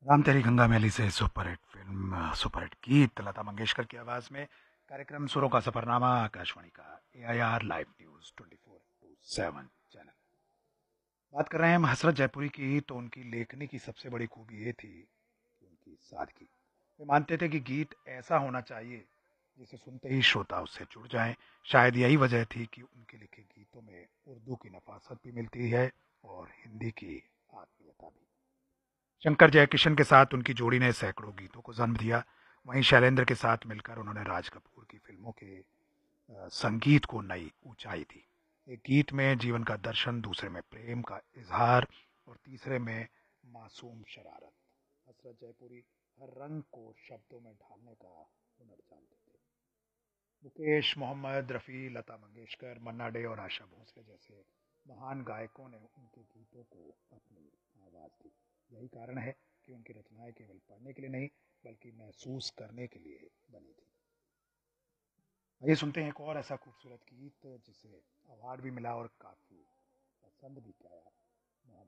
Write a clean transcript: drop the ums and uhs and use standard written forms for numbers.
राम तेरी गंगा मैली से superhit film superhit गीत लता मंगेशकर की आवाज में कार्यक्रम सुरों का सफरनामा आकाशवाणी का एआईआर लाइव न्यूज 24/7 चैनल। बात कर रहे हैं हम हसरत जयपुरी की, तो उनकी लेखनी की सबसे बड़ी खूबी ये थी कि उनकी सादगी। वे मानते थे कि गीत ऐसा होना चाहिए जिसे सुनते ही श्रोता उससे जुड़ जाए। शायद यही वजह थी कि उनके लिखे गीतों में उर्दू की नफासत भी मिलती है और हिंदी की आत्मीयता भी। शंकर जयकिशन के साथ उनकी जोड़ी ने सैकड़ों गीतों को जन्म दिया। वहीं शैलेंद्र के साथ मिलकर उन्होंने राज कपूर की फिल्मों के संगीत को नई ऊंचाई दी। एक गीत में जीवन का दर्शन, दूसरे में प्रेम का इजहार और तीसरे में मासूम शरारत। हसरत जयपुरी हर रंग को शब्दों में ढालने का हुनर जानते थे। मुकेश मोहम्मद रफ़ी, लता मंगेशकर, मन्ना डे और आशा भोसले जैसे महान गायकों ने उनके गीतों को अपनी आवाज़ दी। यही कारण है कि उनकी रचनाएं केवल पढ़ने के लिए नहीं, बल्कि महसूस करने के लिए बनी थी। आइए सुनते हैं एक और ऐसा खूबसूरत गीत जिसे अवार्ड भी मिला और काफ़ी पसंद भी किया